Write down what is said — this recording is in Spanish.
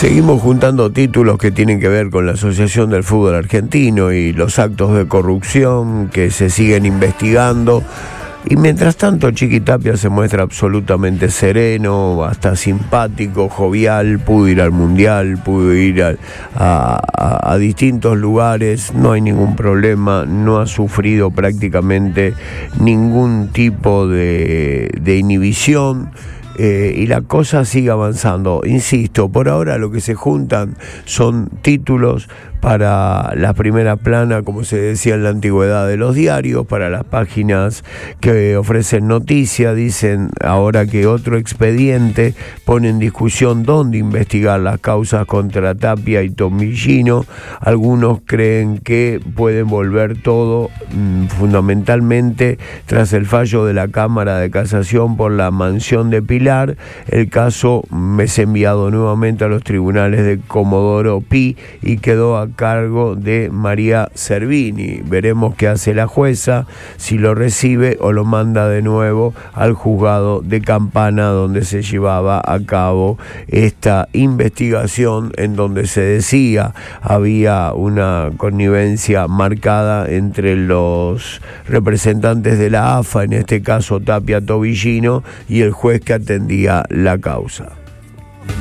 Seguimos juntando títulos que tienen que ver con la Asociación del Fútbol Argentino y los actos de corrupción que se siguen investigando. Y mientras tanto, Chiqui Tapia se muestra absolutamente sereno, hasta simpático, jovial, pudo ir al Mundial, pudo ir a distintos lugares, no hay ningún problema, no ha sufrido prácticamente ningún tipo de inhibición. Y la cosa sigue avanzando. Insisto, por ahora lo que se juntan son títulos para la primera plana, como se decía en la antigüedad, de los diarios, para las páginas que ofrecen noticias. Dicen ahora que otro expediente pone en discusión dónde investigar las causas contra Tapia y Tomillino. Algunos creen que pueden volver todo, fundamentalmente tras el fallo de la Cámara de Casación por la mansión de Pilar. El caso es enviado nuevamente a los tribunales de Comodoro Pi y quedó a cargo de María Servini. Veremos qué hace la jueza, si lo recibe o lo manda de nuevo al juzgado de Campana, donde se llevaba a cabo esta investigación, en donde se decía había una connivencia marcada entre los representantes de la AFA, en este caso Tapia Tobillino, y el juez que atendía la causa.